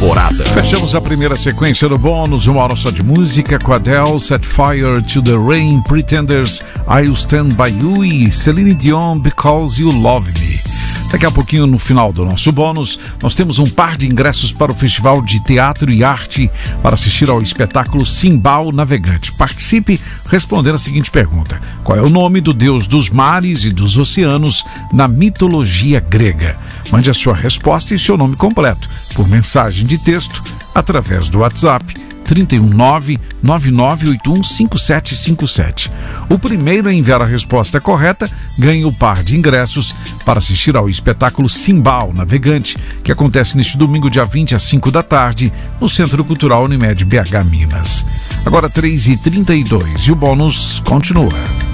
Morada. Fechamos a primeira sequência do bônus, uma hora só de música, com Adele, Set Fire to the Rain, Pretenders, I'll Stand By You e Celine Dion, Because You Love Me. Daqui a pouquinho, no final do nosso bônus, nós temos um par de ingressos para o Festival de Teatro e Arte para assistir ao espetáculo Cimbal Navegante. Participe respondendo a seguinte pergunta: qual é o nome do deus dos mares e dos oceanos na mitologia grega? Mande a sua resposta e seu nome completo por mensagem de texto através do WhatsApp 319-9981-5757. O primeiro a enviar a resposta correta ganha o par de ingressos para assistir ao espetáculo Cimbal Navegante, que acontece neste domingo, dia 20 às 5 da tarde, no Centro Cultural Unimed BH Minas. Agora 3h32 e o bônus continua.